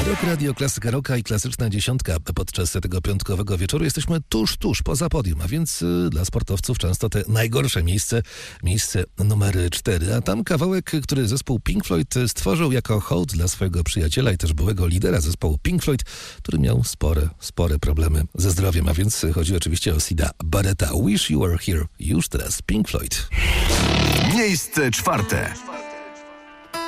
Rock Radio, klasyka rocka i klasyczna dziesiątka. Podczas tego piątkowego wieczoru jesteśmy tuż poza podium, a więc dla sportowców często te najgorsze miejsce numer 4. A tam kawałek, który zespół Pink Floyd stworzył jako hołd dla swojego przyjaciela i też byłego lidera zespołu Pink Floyd, który miał spore problemy ze zdrowiem, a więc chodzi oczywiście o Sida Barretta. Wish You Were Here. Już teraz Pink Floyd. Miejsce czwarte.